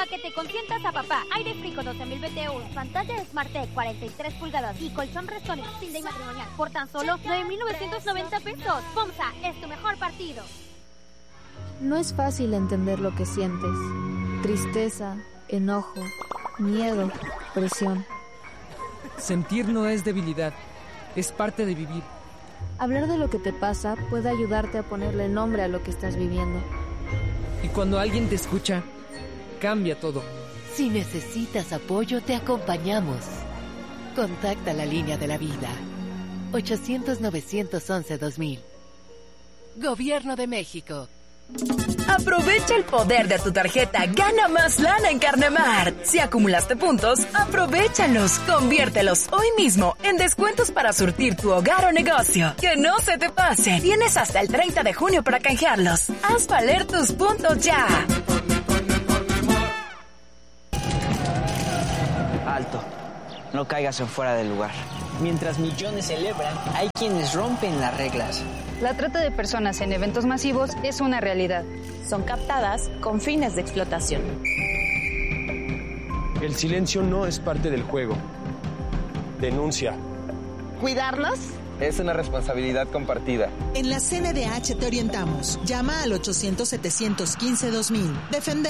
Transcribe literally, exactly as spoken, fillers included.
Pa' que te consientas a papá. Aire Frico doce mil B T U, pantalla Smart T cuarenta y tres pulgadas y colchón Restonic sin de matrimonial por tan solo nueve mil novecientos noventa pesos. FOMSA es tu mejor partido. No es fácil entender lo que sientes. Tristeza, enojo, miedo, presión. Sentir no es debilidad, es parte de vivir. Hablar de lo que te pasa puede ayudarte a ponerle nombre a lo que estás viviendo. Y cuando alguien te escucha, cambia todo. Si necesitas apoyo, te acompañamos. Contacta la línea de la vida. ochocientos, novecientos once, dos mil. Gobierno de México. Aprovecha el poder de tu tarjeta Gana Más Lana en Carnemart. Si acumulaste puntos, aprovéchalos, conviértelos hoy mismo en descuentos para surtir tu hogar o negocio. Que no se te pase. Tienes hasta el treinta de junio para canjearlos. Haz valer tus puntos ya. Alto. No caigas en fuera del lugar. Mientras millones celebran, hay quienes rompen las reglas. La trata de personas en eventos masivos es una realidad. Son captadas con fines de explotación. El silencio no es parte del juego. Denuncia. ¿Cuidarlos? Es una responsabilidad compartida. En la C N D H te orientamos. Llama al ochocientos, setecientos quince, dos mil. Defender.